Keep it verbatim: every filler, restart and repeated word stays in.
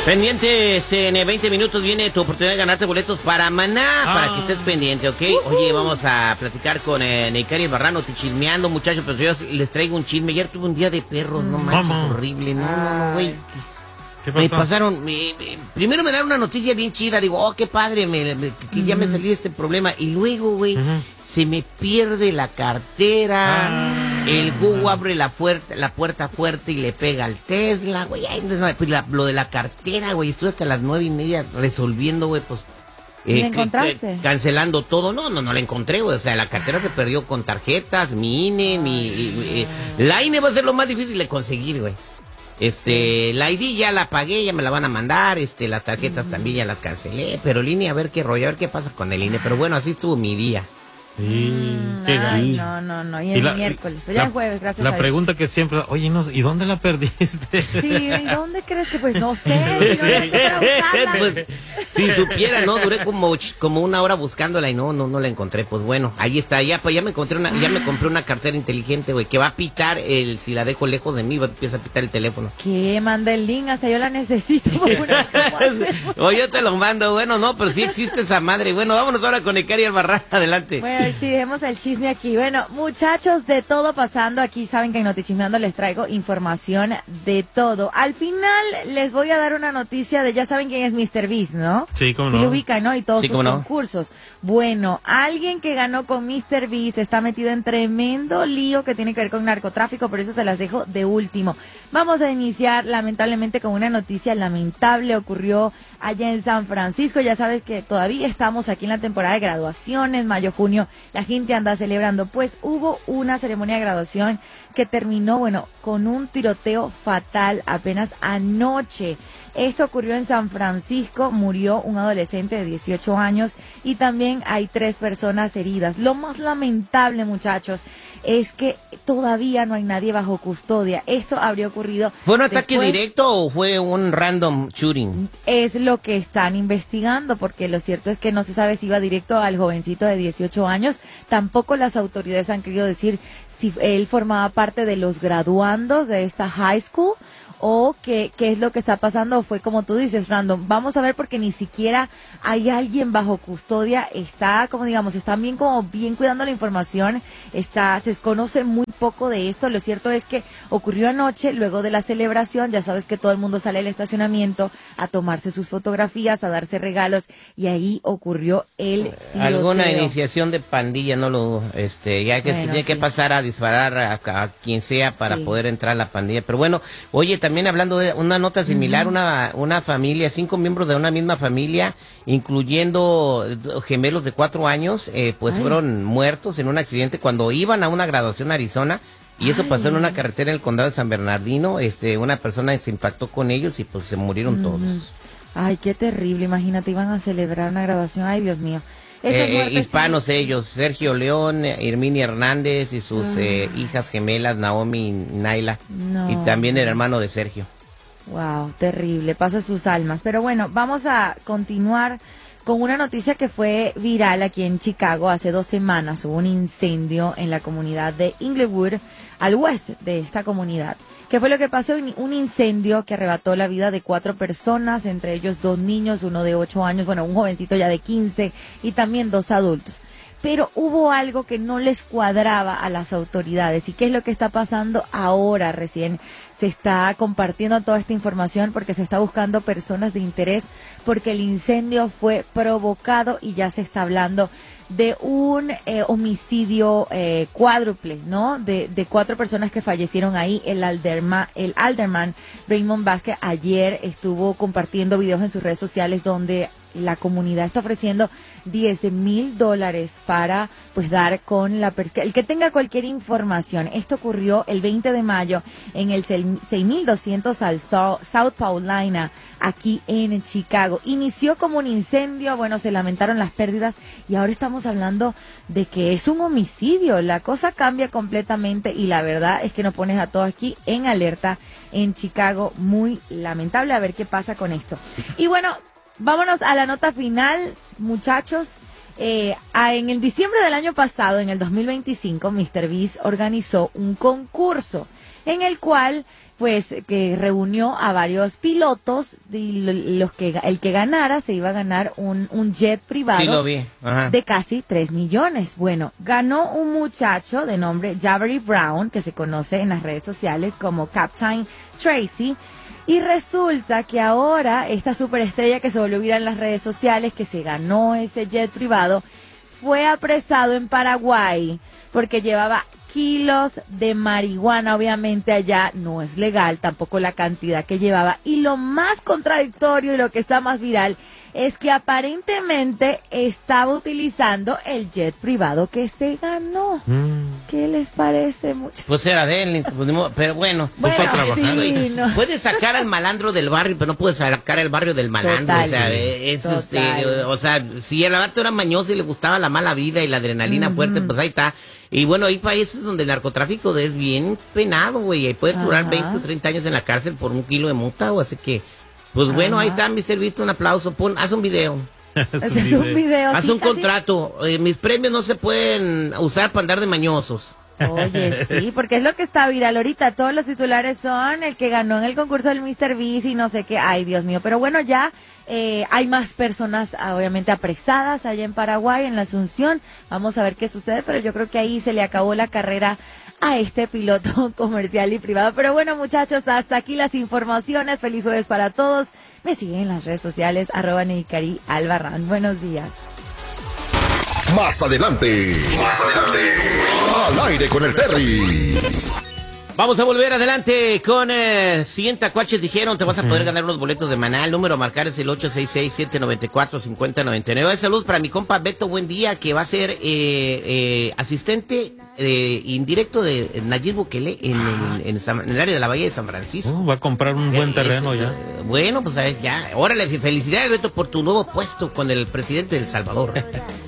Pendientes, en veinte minutos viene tu oportunidad de ganarte boletos para Maná, ah. para que estés pendiente, ¿ok? Uh-huh. Oye, vamos a platicar con eh, Neikari Barrano, te chismeando, muchachos, pero yo les traigo un chisme. Ayer tuve un día de perros, no manches, horrible, no, no, no, güey. ¿Qué pasó? Me pasaron, me, me, primero me dan una noticia bien chida, digo, oh, qué padre, me, me, que uh-huh. ya me salí de este problema, y luego, güey, uh-huh. se me pierde la cartera, ah, el Google abre la, fuerte, la puerta fuerte y le pega al Tesla, güey. Pues la, lo de la cartera, güey, estuve hasta las nueve y media resolviendo, güey, pues. Eh, ¿La encontraste? Eh, cancelando todo. No, no, no la encontré, güey. O sea, la cartera se perdió con tarjetas, mi I N E, mi... mi la I N E va a ser lo más difícil de conseguir, güey. Este, la I D ya la pagué, ya me la van a mandar, este, las tarjetas uh-huh. también ya las cancelé, pero el I N E, a ver qué rollo, a ver qué pasa con el I N E. Pero bueno, así estuvo mi día. Sí, mm, ay, no, no, no, y el y la, miércoles, pues ya es jueves, gracias la a Dios. La pregunta que siempre, oye, no, ¿y dónde la perdiste? Sí, ¿y dónde crees que? Pues no sé, sí. no pues, si supiera, ¿no? Duré como, como una hora buscándola y no, no, no la encontré. Pues bueno, ahí está, ya, pues ya me encontré una, ya me compré una cartera inteligente, güey, que va a pitar el, si la dejo lejos de mí, va a empezar a pitar el teléfono. ¿Qué? Manda el link, hasta yo la necesito. Oye, yo te lo mando, bueno, no, pero sí existe esa madre. Bueno, vámonos ahora con Neikari Albarrán, adelante. Bueno, sí, dejemos el chisme aquí. Bueno, muchachos, de todo pasando aquí, saben que en Notichismeando les traigo información de todo. Al final les voy a dar una noticia de, ya saben quién es míster Beast, ¿no? Sí, cómo sí no. lo ubican, ¿no? Y todos sí, sus no. concursos. Bueno, alguien que ganó con míster Beast está metido en tremendo lío que tiene que ver con narcotráfico, por eso se las dejo de último. Vamos a iniciar lamentablemente con una noticia lamentable, ocurrió allá en San Francisco. Ya sabes que todavía estamos aquí en la temporada de graduaciones, mayo, junio, la gente anda celebrando. Pues hubo una ceremonia de graduación que terminó, bueno, con un tiroteo fatal apenas anoche. Esto ocurrió en San Francisco, murió un adolescente de dieciocho años y también hay tres personas heridas. Lo más lamentable, muchachos, es que todavía no hay nadie bajo custodia. Esto habría ocurrido... ¿Fue un ataque después, directo o fue un random shooting? Es lo que están investigando, porque lo cierto es que no se sabe si iba directo al jovencito de dieciocho años. Tampoco las autoridades han querido decir si él formaba parte de los graduandos de esta high school o qué, qué es lo que está pasando, o fue como tú dices, random. Vamos a ver, porque ni siquiera hay alguien bajo custodia, está, como digamos, están bien como bien cuidando la información, está, se conoce muy poco de esto. Lo cierto es que ocurrió anoche, luego de la celebración. Ya sabes que todo el mundo sale al estacionamiento a tomarse sus fotografías, a darse regalos, y ahí ocurrió el tiroteo. Alguna iniciación de pandilla, no lo dudo, este, ya que, bueno, es que tiene sí. que pasar a disparar a, a quien sea para sí. poder entrar a la pandilla. Pero bueno, oye, también hablando de una nota similar, uh-huh. una, una familia, cinco miembros de una misma familia, incluyendo gemelos de cuatro años, eh, pues Ay. fueron muertos en un accidente cuando iban a una graduación a Arizona, y eso Ay. pasó en una carretera en el condado de San Bernardino. Este, una persona se impactó con ellos y pues se murieron uh-huh. todos. Ay, qué terrible, imagínate, iban a celebrar una graduación, ay, Dios mío. Eh, hispanos sí. ellos, Sergio León, Herminia Hernández y sus ah. eh, hijas gemelas, Naomi y Naila, no. y también el hermano de Sergio. Wow, terrible, pasa sus almas. Pero bueno, vamos a continuar con una noticia que fue viral aquí en Chicago hace dos semanas. Hubo un incendio en la comunidad de Inglewood, al oeste de esta comunidad. ¿Qué fue lo que pasó? Un incendio que arrebató la vida de cuatro personas, entre ellos dos niños, uno de ocho años, bueno, un jovencito ya de quince y también dos adultos. Pero hubo algo que no les cuadraba a las autoridades. ¿Y qué es lo que está pasando ahora? Recién se está compartiendo toda esta información porque se está buscando personas de interés, porque el incendio fue provocado y ya se está hablando de un eh, homicidio eh, cuádruple, ¿no? De, de cuatro personas que fallecieron ahí. El alderman, el alderman Raymond Vázquez ayer estuvo compartiendo videos en sus redes sociales donde la comunidad está ofreciendo diez mil dólares para pues dar con la el que tenga cualquier información. Esto ocurrió el veinte de mayo en el seis mil doscientos al South Paulina, aquí en Chicago. Inició como un incendio, bueno, se lamentaron las pérdidas y ahora estamos hablando de que es un homicidio. La cosa cambia completamente y la verdad es que nos pones a todos aquí en alerta en Chicago. Muy lamentable, a ver qué pasa con esto. Y bueno, vámonos a la nota final, muchachos. Eh, a, en el diciembre del año pasado, en el dos mil veinticinco, míster Beast organizó un concurso en el cual pues que reunió a varios pilotos y los que el que ganara se iba a ganar un, un jet privado sí, lo vi. Ajá. de casi tres millones. Bueno, ganó un muchacho de nombre Jabari Brown, que se conoce en las redes sociales como Captain Tracy, y resulta que ahora esta superestrella que se volvió viral en las redes sociales, que se ganó ese jet privado, fue apresado en Paraguay porque llevaba kilos de marihuana. Obviamente allá no es legal, tampoco la cantidad que llevaba. Y lo más contradictorio y lo que está más viral es que aparentemente estaba utilizando el jet privado que se ganó. Mm. ¿Qué les parece? Mucho? Pues era de él, pero bueno, bueno pues fue sí, no. Puedes sacar al malandro del barrio, pero no puedes sacar al barrio del malandro. Total, o sea, sí. es este, o sea, si el vato era mañoso y le gustaba la mala vida y la adrenalina uh-huh. fuerte, pues ahí está. Y bueno, hay países donde el narcotráfico es bien penado, güey, y puedes durar veinte o treinta años en la cárcel por un kilo de mota, o así que, pues Ajá. bueno, ahí está, mister Vito, un aplauso, pon, haz un video. Haz un video. un video haz sí, un casi... contrato, eh, mis premios no se pueden usar para andar de mañosos. Oye, sí, porque es lo que está viral ahorita. Todos los titulares son el que ganó en el concurso del mister Beast y no sé qué. Ay, Dios mío. Pero bueno, ya eh, hay más personas, obviamente, apresadas allá en Paraguay, en la Asunción. Vamos a ver qué sucede, pero yo creo que ahí se le acabó la carrera a este piloto comercial y privado. Pero bueno, muchachos, hasta aquí las informaciones. Feliz jueves para todos. Me siguen en las redes sociales, arroba Neicari Albarrán. Buenos días. Más adelante. Más adelante. Al aire con el Terry. Vamos a volver adelante con eh, cien tacuaches dijeron, te vas a poder ganar unos boletos de Maná. El número a marcar es el ocho seis seis, siete nueve cuatro, cinco cero nueve nueve. Saludos para mi compa Beto Buen Día, que va a ser eh, eh, asistente eh, indirecto de Nayib Bukele en, en, en, San, en el área de la Bahía de San Francisco. Uh, va a comprar un buen terreno eh, ya. Eh, bueno, pues ya, órale, felicidades Beto por tu nuevo puesto con el presidente de El Salvador.